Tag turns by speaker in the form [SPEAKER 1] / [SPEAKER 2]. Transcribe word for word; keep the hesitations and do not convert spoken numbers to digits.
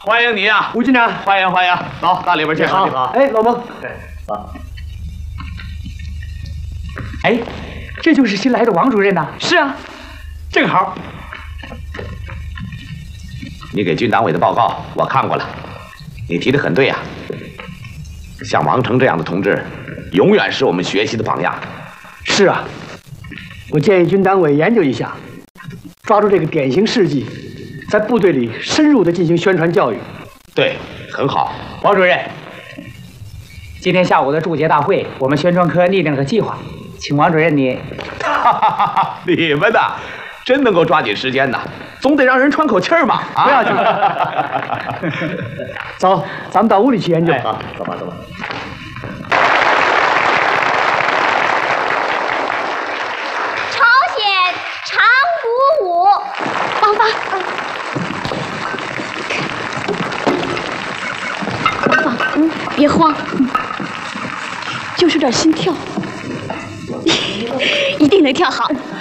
[SPEAKER 1] 欢迎你啊，
[SPEAKER 2] 吴军长，
[SPEAKER 1] 欢迎欢迎，走到里边去。
[SPEAKER 2] 好，好。哎，老孟，
[SPEAKER 1] 走。
[SPEAKER 2] 哎，这就是新来的王主任呐。是啊，正好。
[SPEAKER 1] 你给军党委的报告我看过了，你提的很对呀、啊。像王成这样的同志，永远是我们学习的榜样。
[SPEAKER 2] 是啊，我建议军党委研究一下，抓住这个典型事迹，在部队里深入的进行宣传教育。
[SPEAKER 1] 对，很好。
[SPEAKER 3] 王主任，今天下午的祝捷大会，我们宣传科拟定了个计划，请王主任你。
[SPEAKER 1] 哈哈哈哈！你们呐，真能够抓紧时间呐，总得让人喘口气儿嘛。啊、
[SPEAKER 2] 不要紧。走，咱们到屋里去研究。
[SPEAKER 1] 哎、好，走吧，走吧。
[SPEAKER 4] 朝鲜长鼓舞，
[SPEAKER 5] 芳芳，芳芳，嗯，别慌，嗯，就是有点心跳，一定能跳好。